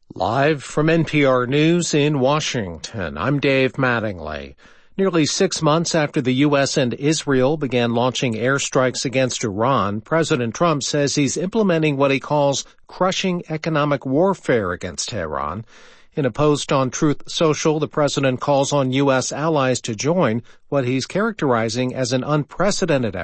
Live from NPR News in Washington, I'm Dave Mattingly. Nearly 6 months after the U.S. and Israel began launching airstrikes against Iran, President Trump says he's implementing what he calls crushing economic warfare against Tehran. In a post on Truth Social, the president calls on U.S. allies to join what he's characterizing as an unprecedented